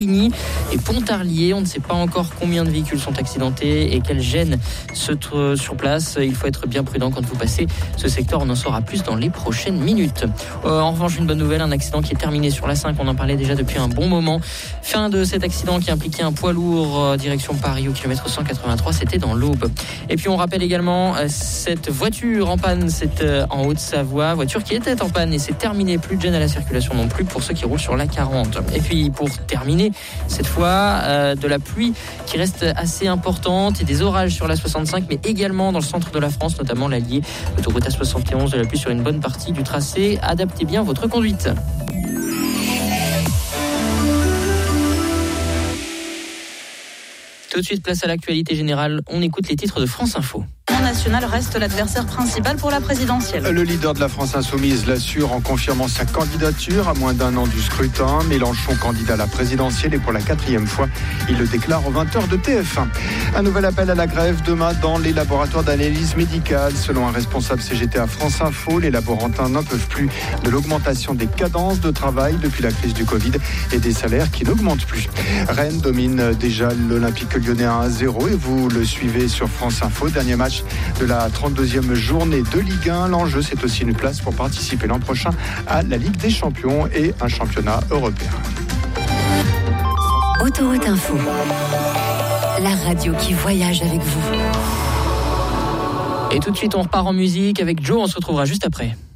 et Pontarlier. On ne sait pas encore combien de véhicules sont accidentés et quelle gêne se trouve sur place. Il faut être bien prudent quand vous passez ce secteur. On en saura plus dans les prochaines minutes. En revanche, une bonne nouvelle, un accident qui est terminé sur l'A5. On en parlait déjà depuis un bon moment. Fin de cet accident qui impliquait un poids lourd direction Paris au kilomètre 183. C'était dans l'Aube. Et puis on rappelle également cette voiture en panne. C'est en Haute-Savoie. Voiture qui était en panne et c'est terminé. Plus de gêne à la circulation non plus pour ceux qui roulent sur l'A40. Et puis pour terminer, cette fois, de la pluie qui reste assez importante et des orages sur la 65, mais également dans le centre de la France, notamment l'Allier, l'autoroute A71, de la pluie sur une bonne partie du tracé. Adaptez bien votre conduite. Tout de suite, place à l'actualité générale. On écoute les titres de France Info. National reste l'adversaire principal pour la présidentielle. Le leader de la France Insoumise l'assure en confirmant sa candidature à moins d'un an du scrutin. Mélenchon candidat à la présidentielle et pour la 4e fois, il le déclare aux 20h de TF1. Un nouvel appel à la grève demain dans les laboratoires d'analyse médicale. Selon un responsable CGT à France Info, les laborantins n'en peuvent plus de l'augmentation des cadences de travail depuis la crise du Covid et des salaires qui n'augmentent plus. Rennes domine déjà l'Olympique lyonnais 1-0 et vous le suivez sur France Info. Dernier match de la 32e journée de Ligue 1. L'enjeu, c'est aussi une place pour participer l'an prochain à la Ligue des Champions et un championnat européen. Autoroute Info, la radio qui voyage avec vous. Et tout de suite, on repart en musique avec Joe. On se retrouvera juste après.